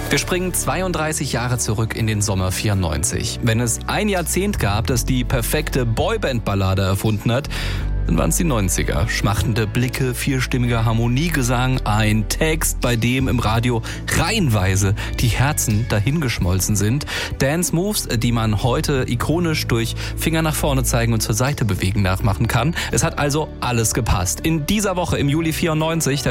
Wir springen 32 Jahre zurück in den Sommer 94. Wenn es ein Jahrzehnt gab, das die perfekte Boyband-Ballade erfunden hat, dann waren es die 90er. Schmachtende Blicke, vierstimmiger Harmoniegesang, ein Text, bei dem im Radio reihenweise die Herzen dahingeschmolzen sind. Dance-Moves, die man heute ikonisch durch Finger nach vorne zeigen und zur Seite bewegen nachmachen kann. Es hat also alles gepasst. In dieser Woche im Juli 94,